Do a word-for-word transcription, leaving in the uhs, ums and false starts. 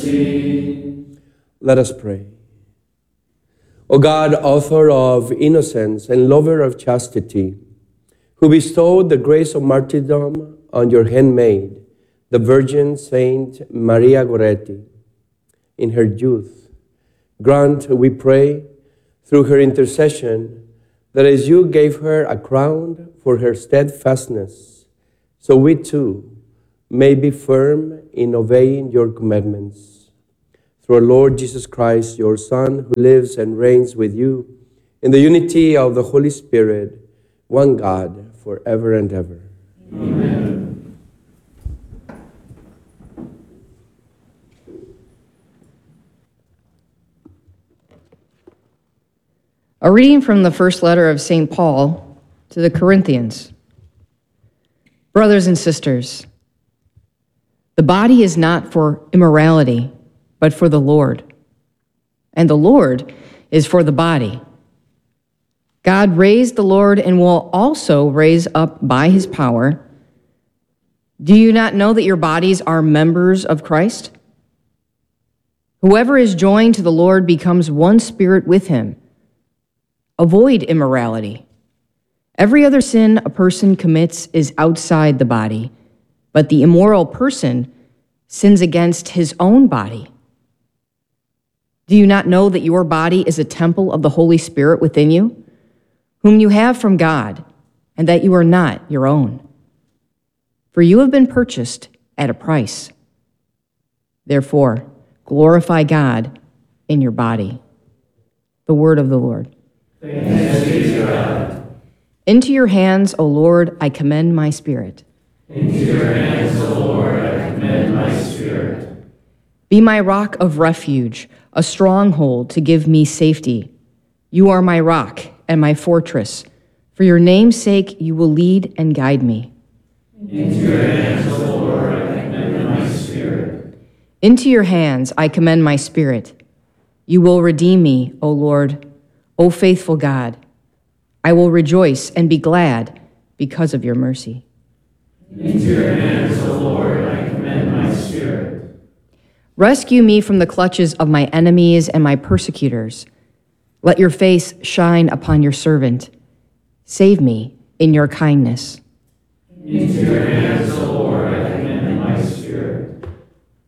mercy. Let us pray. O God, author of innocence and lover of chastity, who bestowed the grace of martyrdom on your handmaid, the Virgin Saint Maria Goretti, in her youth, grant, we pray, through her intercession, that as you gave her a crown for her steadfastness, so we too may be firm in obeying your commandments. Through our Lord Jesus Christ, your Son, who lives and reigns with you in the unity of the Holy Spirit, one God, forever and ever. Amen. A reading from the first letter of Saint Paul to the Corinthians. Brothers and sisters, the body is not for immorality, but for the Lord, and the Lord is for the body. God raised the Lord and will also raise up by his power. Do you not know that your bodies are members of Christ? Whoever is joined to the Lord becomes one spirit with him. Avoid immorality. Every other sin a person commits is outside the body, but the immoral person sins against his own body. Do you not know that your body is a temple of the Holy Spirit within you, whom you have from God, and that you are not your own? For you have been purchased at a price. Therefore, glorify God in your body. The word of the Lord. Thanks be to God. Into your hands, O Lord, I commend my spirit. Into your hands, O Lord, I commend my spirit. Be my rock of refuge, a stronghold to give me safety. You are my rock and my fortress. For your name's sake, you will lead and guide me. Into your hands, O Lord, I commend my spirit. Into your hands, I commend my spirit. You will redeem me, O Lord, O faithful God. I will rejoice and be glad because of your mercy. Into your hands, O Lord, I commend my spirit. Rescue me from the clutches of my enemies and my persecutors. Let your face shine upon your servant. Save me in your kindness. Into your hands, O